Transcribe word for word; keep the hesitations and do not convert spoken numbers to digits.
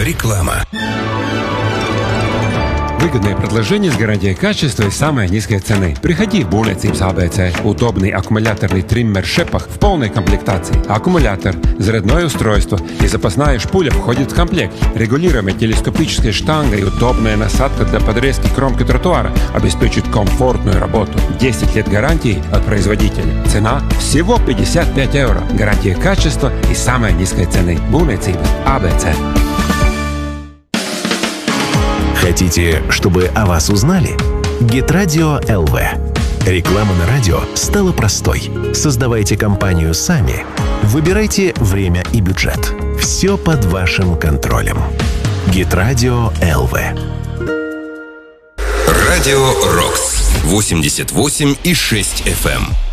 Реклама. Выгодное предложение с гарантией качества и самой низкой цены. Приходи в Būvniecības А Бэ Цэ. Удобный аккумуляторный триммер Шепах в полной комплектации. Аккумулятор, зарядное устройство и запасная шпуля входит в комплект. Регулируемая телескопическая штанга и удобная насадка для подрезки кромки тротуара обеспечат комфортную работу. десять лет гарантии от производителя. Цена всего пятьдесят пять евро. Гарантия качества и самой низкой цены. Būvniecības А Бэ Цэ. Хотите, чтобы о вас узнали? Гитрадио эл вэ. Реклама на радио стала простой. Создавайте компанию сами. Выбирайте время и бюджет. Все под вашим контролем. Гитрадио эл вэ. Радио Рокс. восемьдесят восемь и шесть эф эм.